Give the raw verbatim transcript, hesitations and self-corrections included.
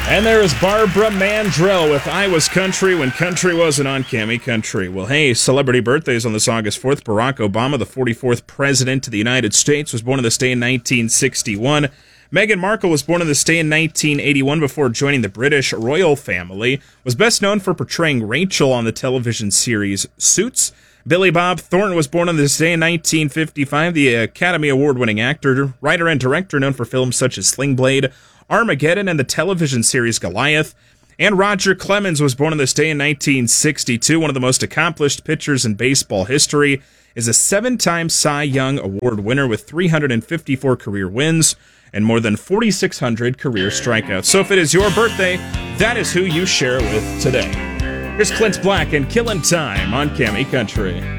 And there is Barbara Mandrell with I Was Country When Country Wasn't on Cammy Country. Well, hey, celebrity birthdays on this August fourth. Barack Obama, the forty-fourth President of the United States, was born on this day in nineteen sixty-one. Meghan Markle was born on this day in nineteen eighty-one before joining the British royal family. Was best known for portraying Rachel on the television series Suits. Billy Bob Thornton was born on this day in nineteen fifty-five. The Academy Award-winning actor, writer, and director known for films such as Sling Blade, Armageddon, and the television series Goliath. And Roger Clemens was born on this day in nineteen sixty-two. One of the most accomplished pitchers in baseball history, is a seven-time Cy Young Award winner with three hundred fifty-four career wins and more than forty-six hundred career strikeouts. So if it is your birthday, that is who you share with today. Here's Clint Black and Killin' Time on Cammy Country.